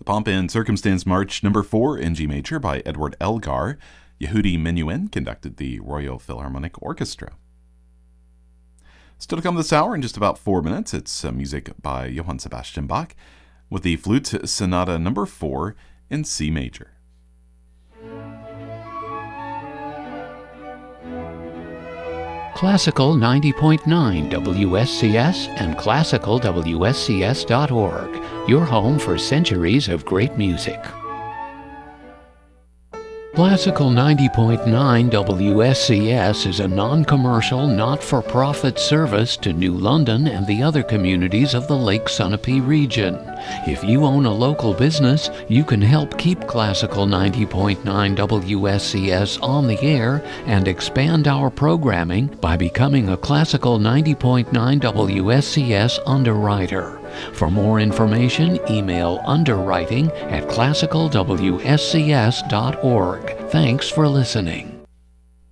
The Pomp and Circumstance March No. 4 in G major by Edward Elgar. Yehudi Menuhin conducted the Royal Philharmonic Orchestra. Still to come this hour in just about 4 minutes, it's music by Johann Sebastian Bach with the Flute Sonata No. 4 in C major. Classical 90.9 WSCS and classicalwscs.org, your home for centuries of great music. Classical 90.9 WSCS is a non-commercial, not-for-profit service to New London and the other communities of the Lake Sunapee region. If you own a local business, you can help keep Classical 90.9 WSCS on the air and expand our programming by becoming a Classical 90.9 WSCS underwriter. For more information, email underwriting@classicalwscs.org. Thanks for listening.